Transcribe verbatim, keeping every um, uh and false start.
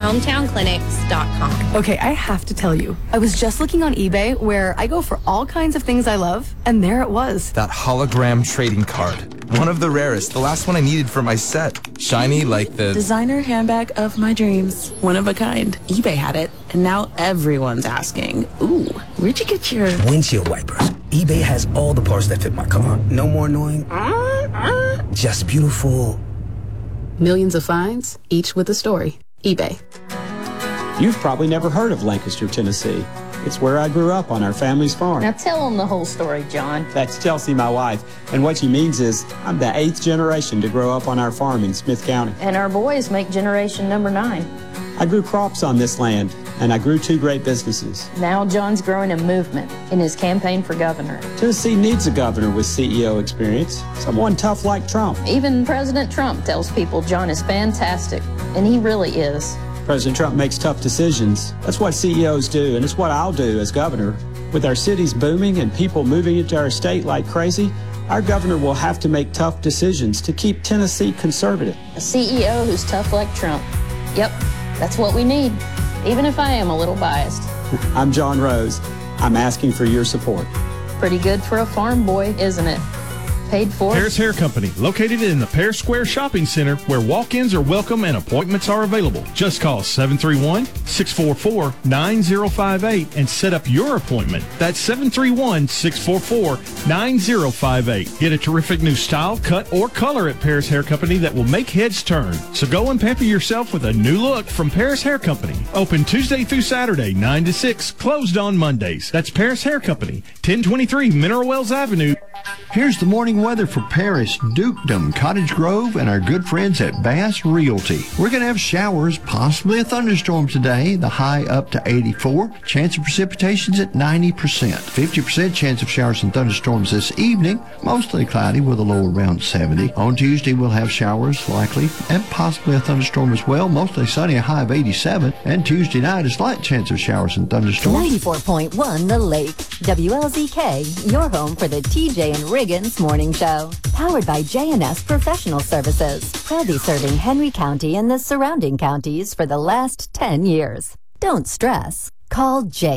hometown clinics dot com. Okay, I have to tell you, I was just looking on eBay where I go for all kinds of things I love, and there it was. That hologram trading card. One of the rarest, the last one I needed for my set. Shiny like the... designer handbag of my dreams. One of a kind. eBay had it, and now everyone's asking, ooh, where'd you get your... windshield wipers. eBay has all the parts that fit my car. No more annoying... just beautiful... Millions of finds, each with a story. eBay. You've probably never heard of Lancaster, Tennessee. It's where I grew up on our family's farm. Now tell them the whole story, John. That's Chelsea, my wife. And what she means is I'm the eighth generation to grow up on our farm in Smith County. And our boys make generation number nine. I grew crops on this land, and I grew two great businesses. Now John's growing a movement in his campaign for governor. Tennessee needs a governor with C E O experience, someone tough like Trump. Even President Trump tells people John is fantastic, and he really is. President Trump makes tough decisions. That's what C E Os do, and it's what I'll do as governor. With our cities booming and people moving into our state like crazy, our governor will have to make tough decisions to keep Tennessee conservative. A C E O who's tough like Trump. Yep, that's what we need, even if I am a little biased. I'm John Rose. I'm asking for your support. Pretty good for a farm boy, isn't it? Paid for. Pear's Hair Company, located in the Pear Square Shopping Center, where walk-ins are welcome and appointments are available. Just call seven three one, six four four, nine zero five eight and set up your appointment. That's seven three one, six four four, nine zero five eight. Get a terrific new style, cut, or color at Pear's Hair Company that will make heads turn. So go and pamper yourself with a new look from Pear's Hair Company. Open Tuesday through Saturday, nine to six, closed on Mondays. That's Pear's Hair Company, ten twenty-three Mineral Wells Avenue. Here's the morning weather for Paris, Dukedom, Cottage Grove, and our good friends at Bass Realty. We're going to have showers, possibly a thunderstorm today, the high up to eighty-four. Chance of precipitation's at ninety percent. fifty percent chance of showers and thunderstorms this evening, mostly cloudy with a low around seventy. On Tuesday, we'll have showers likely and possibly a thunderstorm as well, mostly sunny, a high of eighty-seven. And Tuesday night, a slight chance of showers and thunderstorms. ninety-four point one The Lake. W L Z K, your home for the T J and Riggins Morning Show. Powered by J and S Professional Services. Proudly serving Henry County and the surrounding counties for the last ten years. Don't stress. Call J